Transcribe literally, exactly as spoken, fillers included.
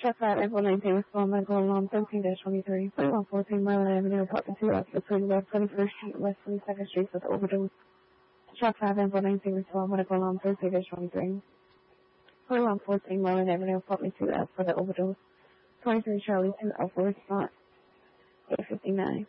Check that at one nineteen with Small Medical Along thirteen twenty-three, one fourteen Maryland Avenue, apartment two, F between West twenty-first Street and West twenty-second Street with overdose. Check that at one nineteen with Small Medical Along thirteen twenty-three, one fourteen Maryland Avenue, apartment two, F for the overdose. twenty-three Charlie two, Upward, spot eight fifty-nine.